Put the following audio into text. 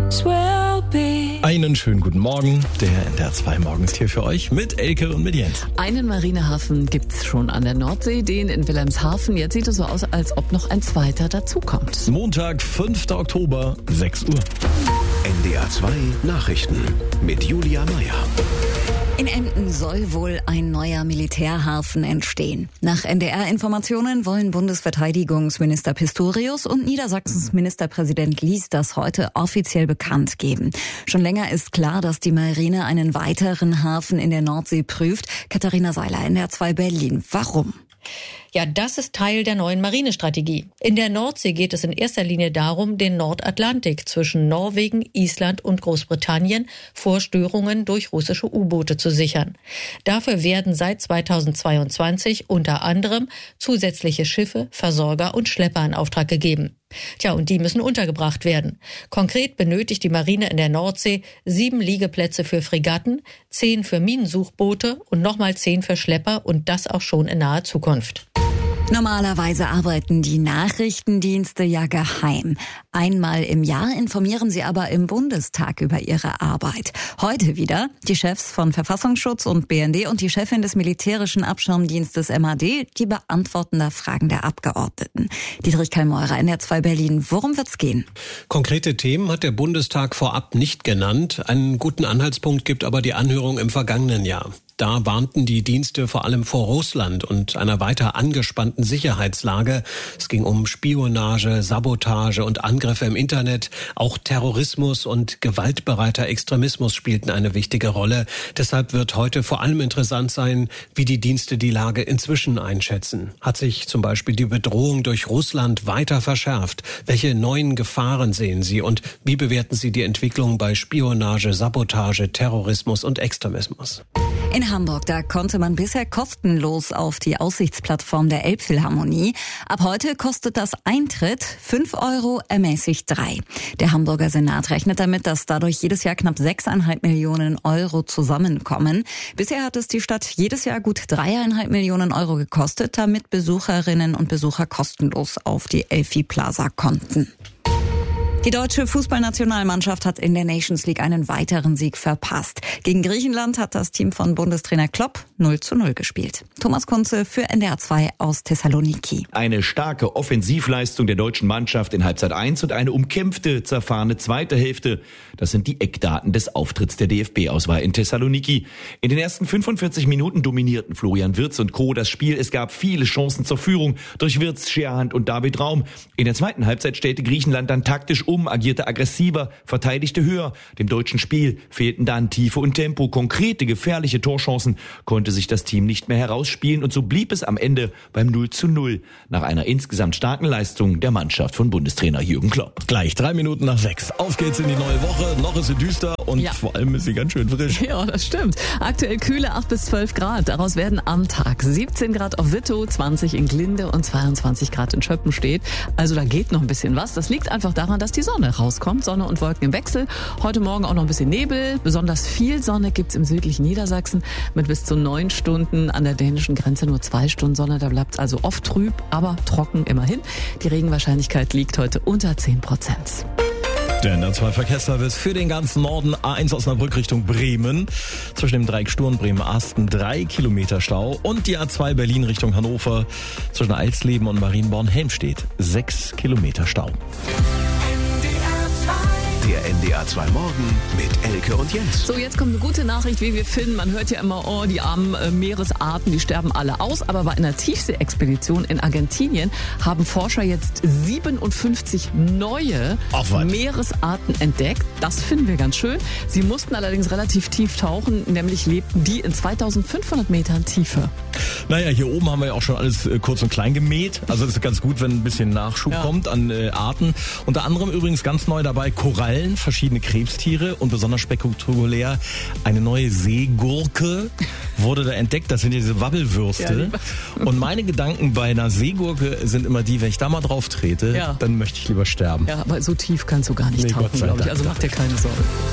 Einen schönen guten Morgen. Der NDR 2 Morgen ist hier für euch mit Elke und mit Jens. Einen Marinehafen gibt's schon an der Nordsee, den in Wilhelmshaven. Jetzt sieht es so aus, als ob noch ein zweiter dazukommt. Montag, 5. Oktober, 6 Uhr. NDR 2 Nachrichten mit Julia Meyer. In Emden soll wohl ein neuer Militärhafen entstehen. Nach NDR-Informationen wollen Bundesverteidigungsminister Pistorius und Niedersachsens Ministerpräsident Lies das heute offiziell bekannt geben. Schon länger ist klar, dass die Marine einen weiteren Hafen in der Nordsee prüft. Katharina Seiler, NDR 2 Berlin. Warum? Ja, das ist Teil der neuen Marinestrategie. In der Nordsee geht es in erster Linie darum, den Nordatlantik zwischen Norwegen, Island und Großbritannien vor Störungen durch russische U-Boote zu sichern. Dafür werden seit 2022 unter anderem zusätzliche Schiffe, Versorger und Schlepper in Auftrag gegeben. Tja, und die müssen untergebracht werden. Konkret benötigt die Marine in der Nordsee 7 Liegeplätze für Fregatten, 10 für Minensuchboote und nochmal 10 für Schlepper und das auch schon in naher Zukunft. Normalerweise arbeiten die Nachrichtendienste ja geheim. Einmal im Jahr informieren sie aber im Bundestag über ihre Arbeit. Heute wieder die Chefs von Verfassungsschutz und BND und die Chefin des militärischen Abschirmdienstes MAD, die beantworten da Fragen der Abgeordneten. Dietrich Kallmeurer, NDR 2 Berlin. Worum wird's gehen? Konkrete Themen hat der Bundestag vorab nicht genannt. Einen guten Anhaltspunkt gibt aber die Anhörung im vergangenen Jahr. Da warnten die Dienste vor allem vor Russland und einer weiter angespannten Sicherheitslage. Es ging um Spionage, Sabotage und Angriffe im Internet. Auch Terrorismus und gewaltbereiter Extremismus spielten eine wichtige Rolle. Deshalb wird heute vor allem interessant sein, wie die Dienste die Lage inzwischen einschätzen. Hat sich zum Beispiel die Bedrohung durch Russland weiter verschärft? Welche neuen Gefahren sehen Sie und wie bewerten Sie die Entwicklung bei Spionage, Sabotage, Terrorismus und Extremismus? In Hamburg, da konnte man bisher kostenlos auf die Aussichtsplattform der Elbphilharmonie. Ab heute kostet das Eintritt 5 €, ermäßigt 3. Der Hamburger Senat rechnet damit, dass dadurch jedes Jahr knapp 6,5 Millionen € zusammenkommen. Bisher hat es die Stadt jedes Jahr gut 3,5 Millionen € gekostet, damit Besucherinnen und Besucher kostenlos auf die Elfi Plaza konnten. Die deutsche Fußballnationalmannschaft hat in der Nations League einen weiteren Sieg verpasst. Gegen Griechenland hat das Team von Bundestrainer Klopp 0:0 gespielt. Thomas Kunze für NDR 2 aus Thessaloniki. Eine starke Offensivleistung der deutschen Mannschaft in Halbzeit 1 und eine umkämpfte, zerfahrene zweite Hälfte. Das sind die Eckdaten des Auftritts der DFB-Auswahl in Thessaloniki. In den ersten 45 Minuten dominierten Florian Wirtz und Co. das Spiel. Es gab viele Chancen zur Führung durch Wirtz, Scherhand und David Raum. In der zweiten Halbzeit stellte Griechenland dann taktisch agierte aggressiver, verteidigte höher. Dem deutschen Spiel fehlten dann Tiefe und Tempo. Konkrete, gefährliche Torchancen konnte sich das Team nicht mehr herausspielen und so blieb es am Ende beim 0:0 nach einer insgesamt starken Leistung der Mannschaft von Bundestrainer Jürgen Klopp. Gleich 3 Minuten nach 6. Auf geht's in die neue Woche. Noch ist sie düster und vor allem ist sie ganz schön frisch. Ja, das stimmt. Aktuell kühle 8 bis 12 Grad. Daraus werden am Tag 17 Grad auf Wittow, 20 in Glinde und 22 Grad in Schöppenstedt. Also da geht noch ein bisschen was. Das liegt einfach daran, dass die Sonne rauskommt. Sonne und Wolken im Wechsel. Heute Morgen auch noch ein bisschen Nebel. Besonders viel Sonne gibt's im südlichen Niedersachsen mit bis zu 9 Stunden. An der dänischen Grenze nur 2 Stunden Sonne. Da bleibt's also oft trüb, aber trocken immerhin. Die Regenwahrscheinlichkeit liegt heute unter 10%. Der NDR 2 Verkehrsservice für den ganzen Norden. A1 Osnabrück Richtung Bremen. Zwischen dem Dreieck Sturm Bremen-Asten 3 Kilometer Stau. Und die A2 Berlin Richtung Hannover. Zwischen Alsleben und Marienborn-Helmstedt 6 Kilometer Stau. Der NDR 2 Morgen mit Elke und Jens. So, jetzt kommt eine gute Nachricht, wie wir finden. Man hört ja immer, oh, die armen Meeresarten, die sterben alle aus. Aber bei einer Tiefsee-Expedition in Argentinien haben Forscher jetzt 57 neue Meeresarten entdeckt. Das finden wir ganz schön. Sie mussten allerdings relativ tief tauchen, nämlich lebten die in 2500 Metern Tiefe. Naja, hier oben haben wir ja auch schon alles kurz und klein gemäht. Also das ist ganz gut, wenn ein bisschen Nachschub kommt an Arten. Unter anderem übrigens ganz neu dabei Korallen, verschiedene Krebstiere und besonders spektakulär eine neue Seegurke wurde da entdeckt. Das sind diese Wabbelwürste. Ja, und meine Gedanken bei einer Seegurke sind immer die, wenn ich da mal drauf trete, dann möchte ich lieber sterben. Ja, aber so tief kannst du gar nicht tauchen, glaube ich. Also mach dir keine Sorgen.